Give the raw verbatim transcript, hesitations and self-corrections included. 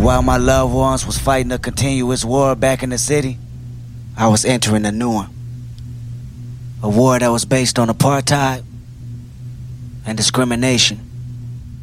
while my loved ones was fighting a continuous war back in the city, I was entering a new one. A war that was based on apartheid and discrimination.